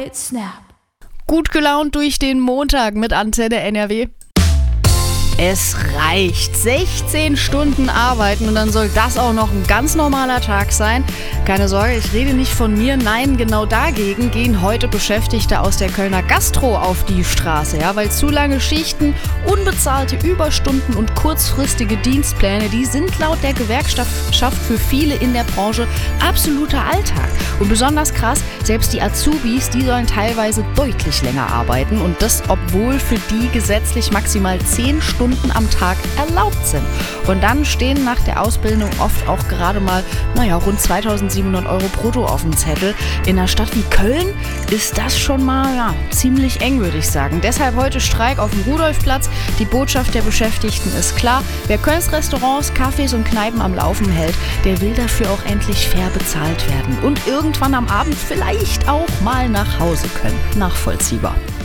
White Snap. Gut gelaunt durch den Montag mit Antenne NRW. Es reicht. 16 Stunden arbeiten und dann soll das auch noch ein ganz normaler Tag sein. Keine Sorge, ich rede nicht von mir. Nein, genau dagegen gehen heute Beschäftigte aus der Kölner Gastro auf die Straße. Ja, weil zu lange Schichten, unbezahlte Überstunden und kurzfristige Dienstpläne, die sind laut der Gewerkschaft für viele in der Branche absoluter Alltag. Und besonders krass, selbst die Azubis, die sollen teilweise deutlich länger arbeiten. Und das, obwohl für die gesetzlich maximal 10 Stunden am Tag erlaubt sind. Und dann stehen nach der Ausbildung oft auch gerade mal, rund 2.700 € brutto auf dem Zettel. In einer Stadt wie Köln ist das schon mal, ziemlich eng, würde ich sagen. Deshalb heute Streik auf dem Rudolfplatz. Die Botschaft der Beschäftigten ist klar. Wer Kölns Restaurants, Cafés und Kneipen am Laufen hält, der will dafür auch endlich fair bezahlt werden. Und irgendwann am Abend vielleicht auch mal nach Hause können. Nachvollziehbar.